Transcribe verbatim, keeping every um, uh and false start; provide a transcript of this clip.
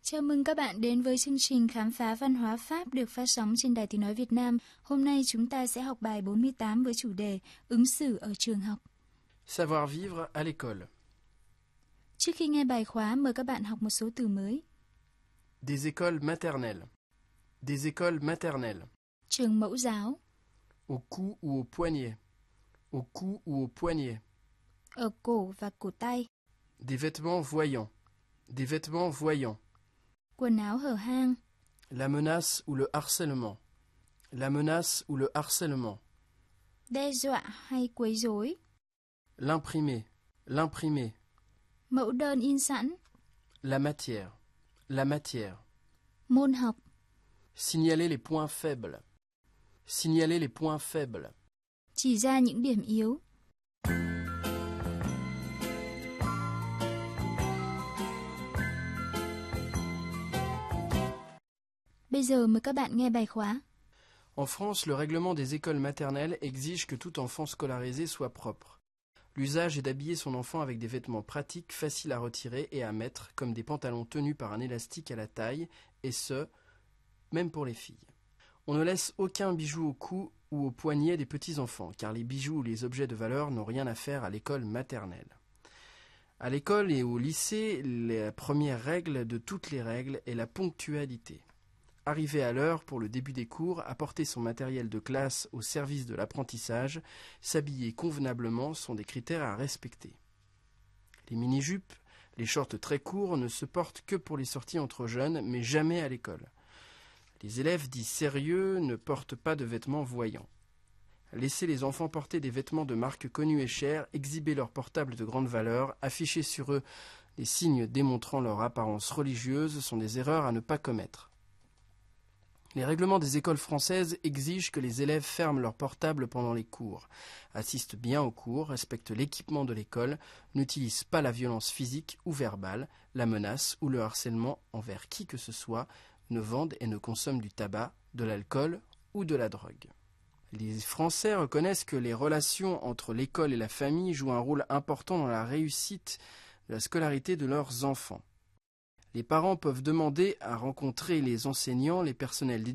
Chào mừng các bạn đến với chương trình Khám phá văn hóa Pháp được phát sóng trên Đài Tiếng nói Việt Nam. Hôm nay chúng ta sẽ học bài bốn mươi tám với chủ đề Ứng xử ở trường học. Savoir vivre à l'école. Trước khi nghe bài khóa, mời các bạn học một số từ mới. Des écoles maternelles. Des écoles maternelles. Trường mẫu giáo. Au cou ou au poignet. Au cou ou au poignet. Ở cổ và cổ tay. Des vêtements voyants. Des vêtements voyants. Quần áo hở hang. La menace ou le harcèlement. La menace ou le harcèlement. Đe dọa hay quấy rối. L'imprimé. L'imprimé. Mẫu đơn in sẵn. La matière. La matière. Môn học. Signaler les points faibles. Signaler les points faibles. Chỉ ra những điểm yếu. Bây giờ mời các bạn nghe bài khóa. En France, le règlement des écoles maternelles exige que tout enfant scolarisé soit propre. L'usage est d'habiller son enfant avec des vêtements pratiques, faciles à retirer et à mettre, comme des pantalons tenus par un élastique à la taille, et ce, même pour les filles. On ne laisse aucun bijou au cou ou au poignet des petits-enfants, car les bijoux ou les objets de valeur n'ont rien à faire à l'école maternelle. À l'école et au lycée, la première règle de toutes les règles est la ponctualité. Arriver à l'heure pour le début des cours, apporter son matériel de classe au service de l'apprentissage, s'habiller convenablement sont des critères à respecter. Les mini-jupes, les shorts très courts ne se portent que pour les sorties entre jeunes, mais jamais à l'école. Les élèves dits sérieux ne portent pas de vêtements voyants. Laisser les enfants porter des vêtements de marque connue et chère, exhiber leurs portables de grande valeur, afficher sur eux des signes démontrant leur apparence religieuse sont des erreurs à ne pas commettre. Les règlements des écoles françaises exigent que les élèves ferment leurs portables pendant les cours, assistent bien aux cours, respectent l'équipement de l'école, n'utilisent pas la violence physique ou verbale, la menace ou le harcèlement envers qui que ce soit, ne vendent et ne consomment du tabac, de l'alcool ou de la drogue. Les Français reconnaissent que les relations entre l'école et la famille jouent un rôle important dans la réussite de la scolarité de leurs enfants. Les parents peuvent demander à rencontrer les enseignants, les personnels